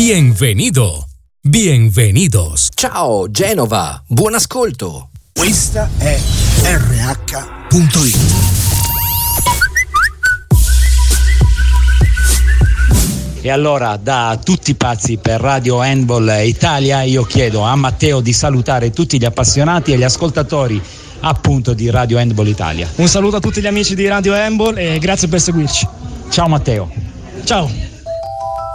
Bienvenido. Bienvenidos. Ciao Genova, buon ascolto. Questa è RH.it. E allora, da tutti pazzi per Radio Handball Italia, io chiedo a Matteo di salutare tutti gli appassionati e gli ascoltatori appunto di Radio Handball Italia. Un saluto a tutti gli amici di Radio Handball e grazie per seguirci. Ciao Matteo. Ciao.